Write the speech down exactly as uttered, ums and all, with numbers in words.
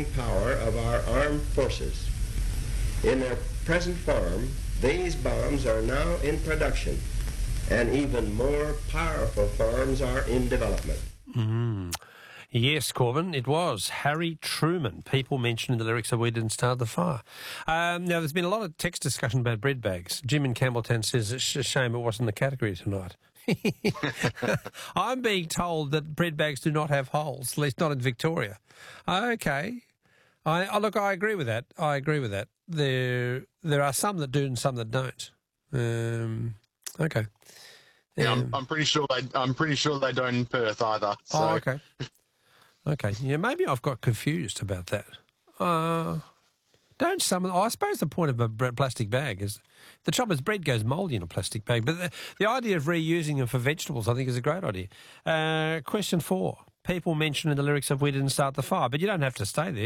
power of our armed forces. In their present form, these bombs are now in production, and even more powerful forms are in development. Mm. Yes, Corbin, it was Harry Truman. People mentioned in the lyrics that we didn't start the fire. Um, now, there's been a lot of text discussion about bread bags. Jim in Campbelltown says it's a shame it wasn't the category tonight. I'm being told that bread bags do not have holes, at least not in Victoria. Okay. I, I look, I agree with that. I agree with that. There there are some that do and some that don't. Um, okay. Yeah, Um, I'm, I'm pretty sure they. I'm pretty sure they don't in Perth either. So. Oh, okay. Okay. Yeah, maybe I've got confused about that. Uh, don't some... I suppose the point of a plastic bag is... The trouble is bread goes mouldy in a plastic bag, but the, the idea of reusing them for vegetables I think is a great idea. Uh, question four. People mention in the lyrics of We Didn't Start the Fire, but you don't have to stay there.